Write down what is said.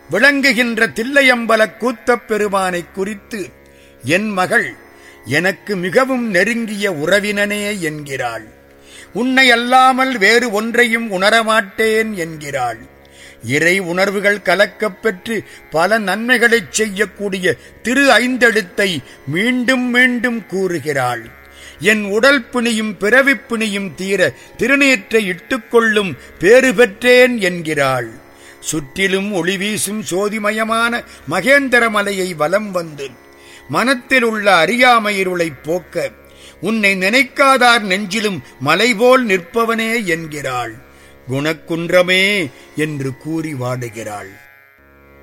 விளங்குகின்ற தில்லையம்பலக் கூத்தப் பெருமானை குறித்து என் மகள் எனக்கு மிகவும் நெருங்கிய உறவினனே என்கிறாள். உன்னை அல்லாமல் வேறு ஒன்றையும் உணரமாட்டேன் என்கிறாள். இறை உணர்வுகள் கலக்கப் பெற்று பல நன்மைகளைச் செய்யக்கூடிய திரு ஐந்தெழுத்தை மீண்டும் மீண்டும் கூறுகிறாள். என் உடல் பிணியும் பிறவிப் பிணியும் தீர திருநீற்றை இட்டுக்கொள்ளும் பேறு பெற்றேன் என்கிறாள். சுற்றிலும் ஒளிவீசும் சோதிமயமான மகேந்திரமலையை வலம் வந்து மனத்தில் உள்ள அறியாமையிருளைப் போக்க உன்னை நினைக்காதார் நெஞ்சிலும் மலைபோல் நிற்பவனே என்கிறாள். குணக்குன்றமே என்று கூறி வாடுகிறாள்.